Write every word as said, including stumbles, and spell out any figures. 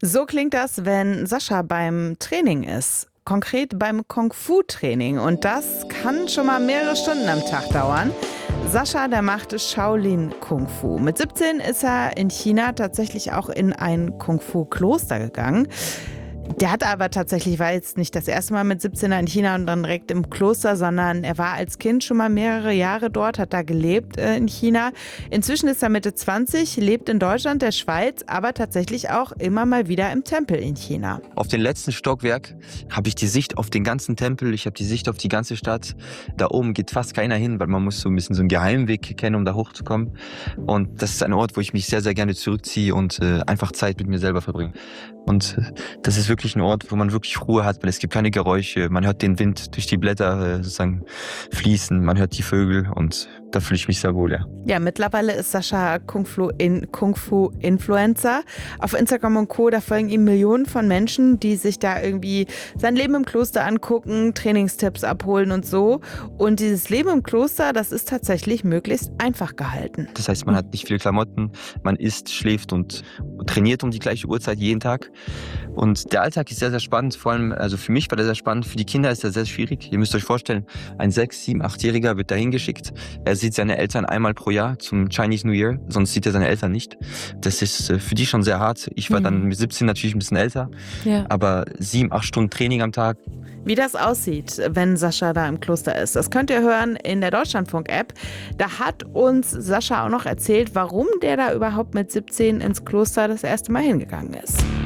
So klingt das, wenn Sascha beim Training ist. Konkret beim Kung-Fu-Training. Und das kann schon mal mehrere Stunden am Tag dauern. Sascha, der macht Shaolin Kung Fu. Mit siebzehn ist er in China tatsächlich auch in ein Kung-Fu-Kloster gegangen. Der hat aber tatsächlich, war jetzt nicht das erste Mal mit siebzehn in China und dann direkt im Kloster, sondern er war als Kind schon mal mehrere Jahre dort, hat da gelebt äh, in China. Inzwischen ist er Mitte zwanzig, lebt in Deutschland, der Schweiz, aber tatsächlich auch immer mal wieder im Tempel in China. Auf dem letzten Stockwerk habe ich die Sicht auf den ganzen Tempel, ich habe die Sicht auf die ganze Stadt. Da oben geht fast keiner hin, weil man muss so ein bisschen so einen Geheimweg kennen, um da hochzukommen. Und das ist ein Ort, wo ich mich sehr, sehr gerne zurückziehe und äh, einfach Zeit mit mir selber verbringe. Und äh, das ist wirklich ein Ort, wo man wirklich Ruhe hat, weil es gibt keine Geräusche. Man hört den Wind durch die Blätter äh, sozusagen fließen, man hört die Vögel und da fühle ich mich sehr wohl, ja. Ja, mittlerweile ist Sascha Kung-Fu-Influencer. Auf Instagram und Co., da folgen ihm Millionen von Menschen, die sich da irgendwie sein Leben im Kloster angucken, Trainingstipps abholen und so. Und dieses Leben im Kloster, das ist tatsächlich möglichst einfach gehalten. Das heißt, man hat nicht viele Klamotten, man isst, schläft und trainiert um die gleiche Uhrzeit jeden Tag. Und der Alltag ist sehr, sehr spannend. Vor allem, also für mich war der sehr spannend, für die Kinder ist er sehr schwierig. Ihr müsst euch vorstellen, ein sechs-, sieben-, achtjähriger wird dahin geschickt. Er sieht seine Eltern einmal pro Jahr zum Chinese New Year, sonst sieht er seine Eltern nicht. Das ist für die schon sehr hart. Ich war mhm. dann mit siebzehn natürlich ein bisschen älter, ja. aber sieben, acht Stunden Training am Tag. Wie das aussieht, wenn Sascha da im Kloster ist, das könnt ihr hören in der Deutschlandfunk-App. Da hat uns Sascha auch noch erzählt, warum der da überhaupt mit siebzehn ins Kloster das erste Mal hingegangen ist.